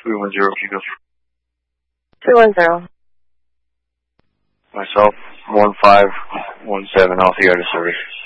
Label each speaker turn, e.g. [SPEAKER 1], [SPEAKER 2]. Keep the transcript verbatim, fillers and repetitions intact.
[SPEAKER 1] three one zero, Pico.
[SPEAKER 2] three one zero.
[SPEAKER 1] Myself, one five one seven, all three out of service.